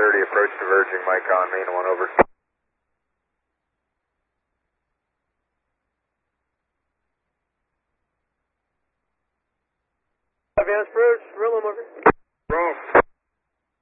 30, approach diverging, Mike on, main 1 over. Advanced approach, real over.